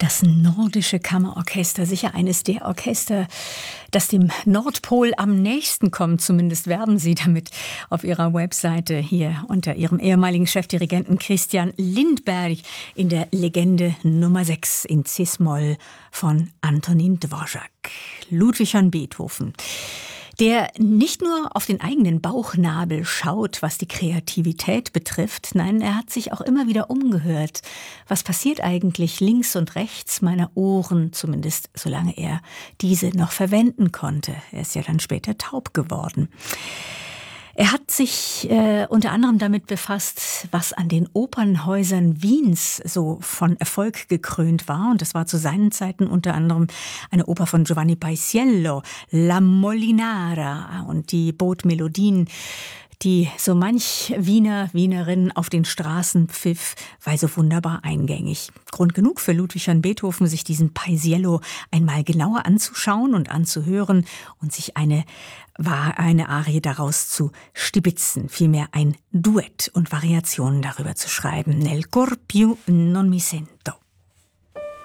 Das Nordische Kammerorchester, sicher eines der Orchester, das dem Nordpol am nächsten kommt. Zumindest werben sie damit auf ihrer Webseite hier unter ihrem ehemaligen Chefdirigenten Christian Lindberg in der Legende Nummer 6 in Cis-Moll von Antonín Dvořák. Ludwig van Beethoven, der nicht nur auf den eigenen Bauchnabel schaut, was die Kreativität betrifft. Nein, er hat sich auch immer wieder umgehört. Was passiert eigentlich links und rechts meiner Ohren, zumindest solange er diese noch verwenden konnte. Er ist ja dann später taub geworden. Er hat sich unter anderem damit befasst, was an den Opernhäusern Wiens so von Erfolg gekrönt war. Und das war zu seinen Zeiten unter anderem eine Oper von Giovanni Paisiello, La Molinara. Und die bot Melodien, die so manch Wienerin auf den Straßen pfiff, weil so wunderbar eingängig. Grund genug für Ludwig van Beethoven, sich diesen Paisiello einmal genauer anzuschauen und anzuhören und sich eine Arie daraus zu stibitzen, vielmehr ein Duett und Variationen darüber zu schreiben. Nel cor più non mi sento.